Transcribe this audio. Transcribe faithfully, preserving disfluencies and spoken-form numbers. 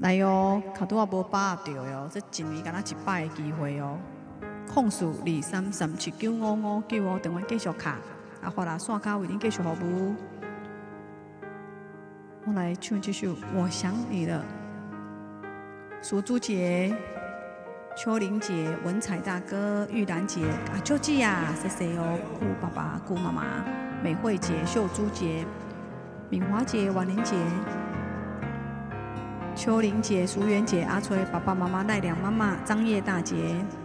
来哦，卡拄啊无把握到哦，这一年敢若一摆的机会哦。控诉二三三七九五五九哦，等阮继续卡，啊，发啦线卡为恁继续服务。我来唱这首《我想你了》，苏朱杰、邱玲姐、文采大哥、玉兰姐、啊，秋季啊，谢谢哦，顾爸爸、顾妈妈、美惠姐、秀珠姐、敏华姐、婉玲姐。秋玲姐、淑媛姐、阿崔爸爸妈妈、赖良妈妈、张叶大姐、